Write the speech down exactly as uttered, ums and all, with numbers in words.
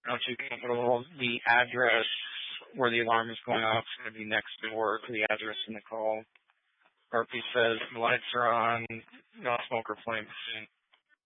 not too comfortable. The address where the alarm is going off is going to be next door to the address in the call. R P says the lights are on, no smoker flame.